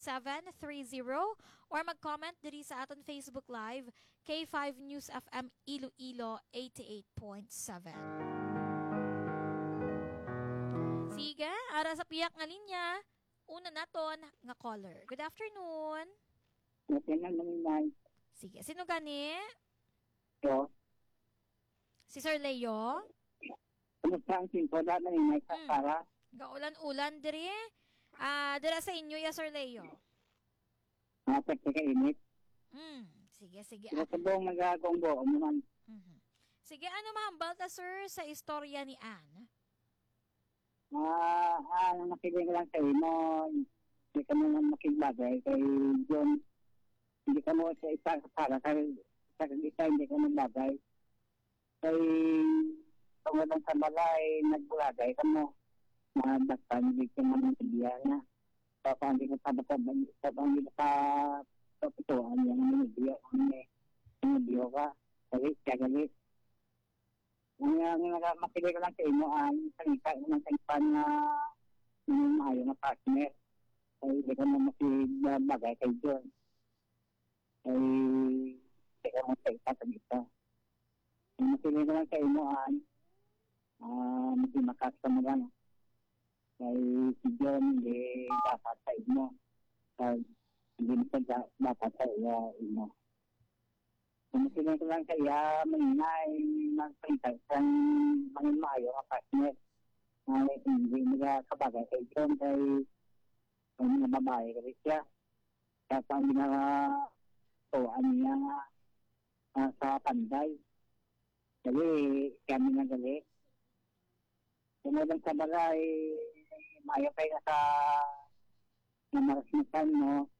or mag-comment diri sa aton Facebook Live K5 News FM Iloilo 88.7. Sige, ara sa piyak nga linya, una naton nga caller. Good afternoon. Okay na naman. Sige, sino gani? So, Si Sir Leo? kumusta ang simpo na naman para? Gaulan-ulan diri. Dira sa inyo ya Sir Leo. Pagkakainit. Sige. Sila sa buong nagagongbo, umuman. Sige, ano mahambal ta sir sa istorya ni Anne? Nakilig lang sa imo, hindi ka mo makigbagay kay John. Hindi ka mo sa isa para sa isa hindi ka magbagay. Kay tungkol sa balay, nagbulagay ka mo. Madagpan, hindi ka man ang ideya niya. Kapag hindi ka paputuan niya ng ideya, ideya ka, galit ka, galit. Makilig lang sa imo, salita mo ng tagpan na maayo na partner. Kaya hindi ka mo makigbagay kay John. Kaya hindi ka mo salita sa dito. Makilig lang sa imo, makimakas ka mo lang. Kaya si John, hindi dapat sa imo. Kaya hindi dapat sa imo. Makinig lang sa iya, maingay, magpalitan sa mga maayo na partner. Hindi nila kabagay kay John, kay mga babae ka rin siya. Kaya pang ginatuan niya sa panday. Gali, kami na gali. Sinodang sa balay, maayo kayo na sa namarasmitan, no?